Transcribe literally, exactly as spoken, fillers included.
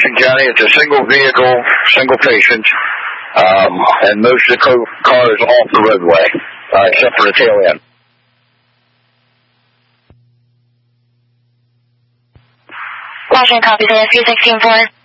Jefferson County. It's a single vehicle, single patient, um, and most of the co- cars off the roadway, uh, except for the tail end. Washington, copy, three sixteen four.